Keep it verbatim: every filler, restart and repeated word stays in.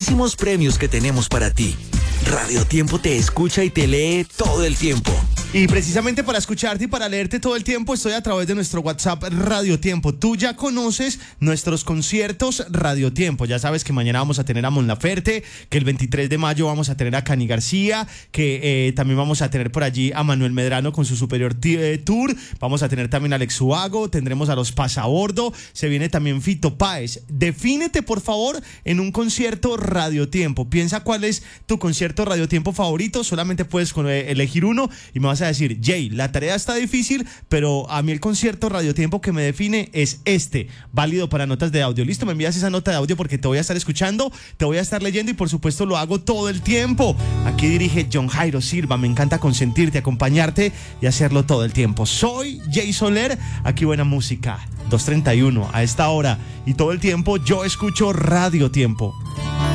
muchísimos premios que tenemos para ti. Radio Tiempo te escucha y te lee todo el tiempo. Y precisamente para escucharte y para leerte todo el tiempo estoy a través de nuestro WhatsApp Radio Tiempo. Tú ya conoces nuestros conciertos Radio Tiempo. Ya sabes que mañana vamos a tener a Mon Laferte, que el veintitrés de mayo vamos a tener a Cani García, que eh, también vamos a tener por allí a Manuel Medrano con su Superior t- eh, Tour. Vamos a tener también a Alex Ubago, tendremos a los Pasabordo, se viene también Fito Páez. Defínete por favor en un concierto Radio Tiempo. Piensa cuál es tu concierto Radio Tiempo favorito. Solamente puedes elegir uno y me vas a decir: Jay, la tarea está difícil, pero a mí el concierto Radio Tiempo que me define es este. Válido para notas de audio. Listo, me envías esa nota de audio porque te voy a estar escuchando, te voy a estar leyendo y por supuesto lo hago todo el tiempo. Aquí dirige John Jairo Silva. Me encanta consentirte, acompañarte y hacerlo todo el tiempo. Soy Jay Soler, aquí buena música. dos treinta y uno a esta hora y todo el tiempo yo escucho Radio Tiempo.